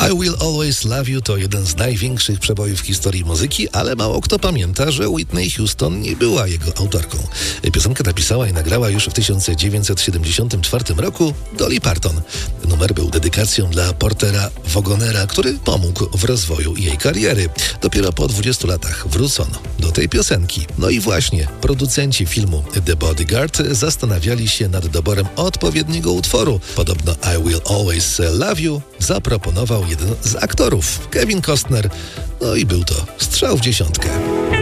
I Will Always Love You to jeden z największych przebojów w historii muzyki, ale mało kto pamięta, że Whitney Houston nie była jego autorką. Piosenkę napisała i nagrała już w 1974 roku Dolly Parton. Numer był dedykacją dla Portera Wagonera, który pomógł w rozwoju jej kariery. Dopiero po 20 latach wrócono do tej piosenki. No i właśnie producenci filmu The Bodyguard zastanawiali się nad doborem odpowiedniego utworu. Podobno I Will Always Love You zaproponował jeden z aktorów, Kevin Costner. No i był to strzał w dziesiątkę.